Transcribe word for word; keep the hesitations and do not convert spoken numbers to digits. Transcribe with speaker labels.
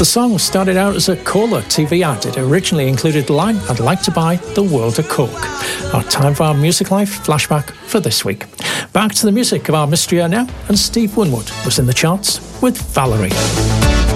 Speaker 1: The song started out as a Cola T V ad. It originally included the line, "I'd like to buy the world a Coke." Our Time for Our Music Life flashback for this week. Back to the music of our mystery now, and Steve Winwood was in the charts with Valerie.